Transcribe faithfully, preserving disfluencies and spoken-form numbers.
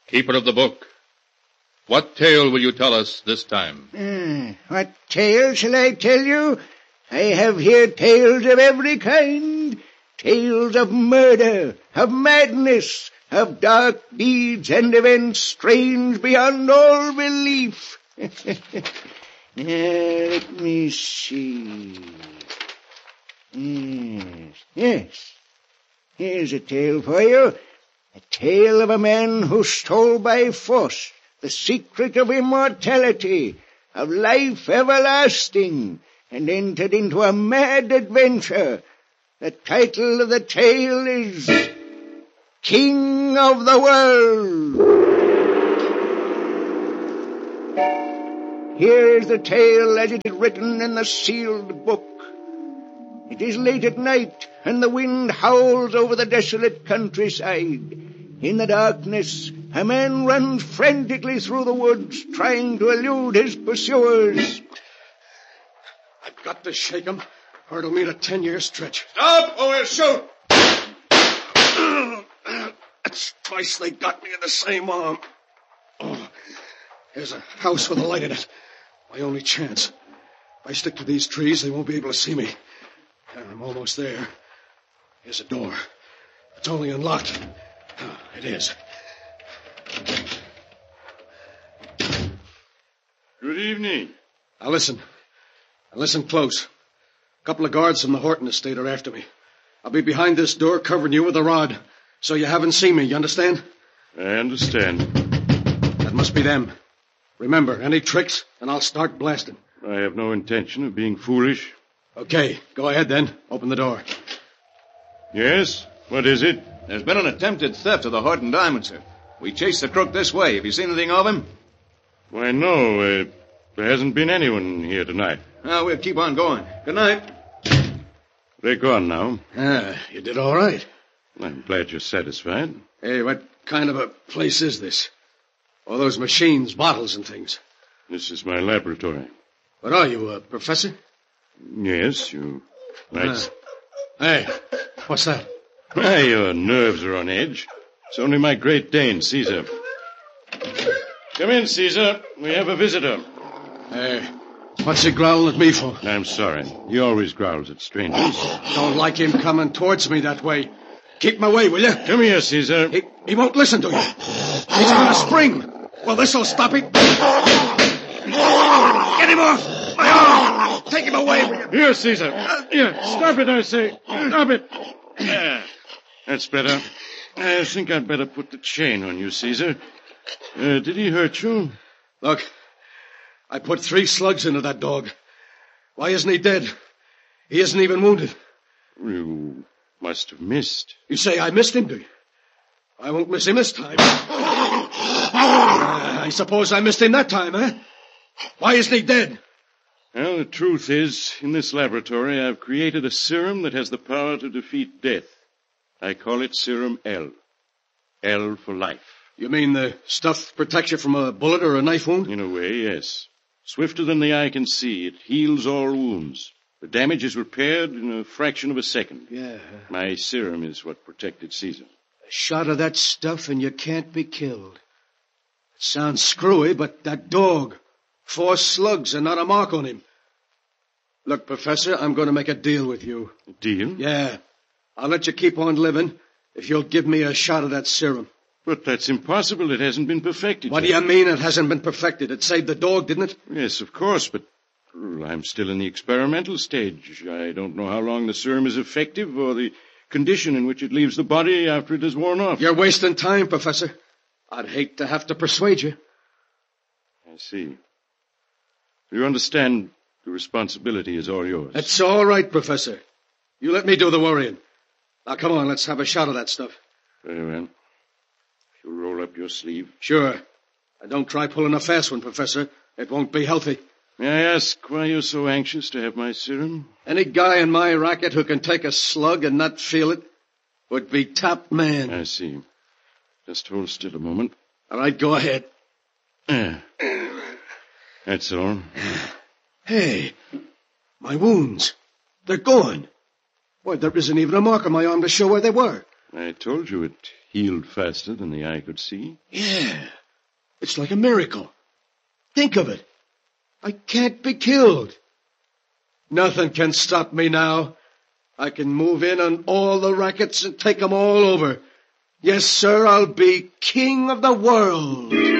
Keeper of the book, what tale will you tell us this time? Uh, what tale shall I tell you? I have here tales of every kind. Tales of murder, of madness, of dark deeds and events strange beyond all belief. Now, let me see. Yes, yes. Here's a tale for you. A tale of a man who stole by force the secret of immortality, of life everlasting, and entered into a mad adventure. The title of the tale is King of the World. Here is the tale as it is written in the sealed book. It is late at night, and the wind howls over the desolate countryside. In the darkness, a man runs frantically through the woods, trying to elude his pursuers. I've got to shake him, or it'll mean a ten-year stretch. Stop, or we'll shoot! That's twice they got me in the same arm. Oh, there's a house with a light in it. My only chance. If I stick to these trees, they won't be able to see me. I'm almost there. Here's a door. It's only unlocked. Oh, it is. Good evening. Now listen. Now listen close. A couple of guards from the Horton estate are after me. I'll be behind this door covering you with a rod, so you haven't seen me, you understand? I understand. That must be them. Remember, any tricks, and I'll start blasting. I have no intention of being foolish. Okay, go ahead then. Open the door. Yes? What is it? There's been an attempted theft of the Horton diamond, sir. We chased the crook this way. Have you seen anything of him? Why, no. Uh, there hasn't been anyone here tonight. Uh, we'll keep on going. Good night. They're gone now. Ah, you did all right. I'm glad you're satisfied. Hey, what kind of a place is this? All those machines, bottles, and things. This is my laboratory. What are you, a professor? Yes, you might... Ah. Hey, what's that? Why, your nerves are on edge. It's only my Great Dane, Caesar. Come in, Caesar. We have a visitor. Hey, what's he growling at me for? I'm sorry. He always growls at strangers. Don't like him coming towards me that way. Keep him away, will you? Come here, Caesar. He, he won't listen to you. He's going to spring. Well, this'll stop it. Get him off! My arm! Take him away, will you? Here, Caesar. Here, stop it, I say. Stop it. Yeah, that's better. I think I'd better put the chain on you, Caesar. Uh, did he hurt you? Look, I put three slugs into that dog. Why isn't he dead? He isn't even wounded. You must have missed. You say I missed him, do you? I won't miss him this time. uh, I suppose I missed him that time, eh? Why isn't he dead? Well, the truth is, in this laboratory, I've created a serum that has the power to defeat death. I call it Serum L. L for life. You mean the stuff protects you from a bullet or a knife wound? In a way, yes. Swifter than the eye can see, it heals all wounds. The damage is repaired in a fraction of a second. Yeah. My serum is what protected Caesar. A shot of that stuff and you can't be killed. It sounds screwy, but that dog... Four slugs and not a mark on him. Look, Professor, I'm going to make a deal with you. A deal? Yeah. I'll let you keep on living if you'll give me a shot of that serum. But that's impossible. It hasn't been perfected. What yet. do you mean it hasn't been perfected? It saved the dog, didn't it? Yes, of course, but well, I'm still in the experimental stage. I don't know how long the serum is effective or the condition in which it leaves the body after it has worn off. You're wasting time, Professor. I'd hate to have to persuade you. I see. You understand the responsibility is all yours. It's all right, Professor. You let me do the worrying. Now, come on, let's have a shot of that stuff. Very well. If you'll roll up your sleeve. Sure. And don't try pulling a fast one, Professor. It won't be healthy. May I ask why you're so anxious to have my serum? Any guy in my racket who can take a slug and not feel it would be top man. I see. Just hold still a moment. All right, go ahead. Ah. That's all. Hey, my wounds. They're gone. Why, there isn't even a mark on my arm to show where they were. I told you it healed faster than the eye could see. Yeah. It's like a miracle. Think of it. I can't be killed. Nothing can stop me now. I can move in on all the rackets and take 'em all over. Yes, sir, I'll be king of the world.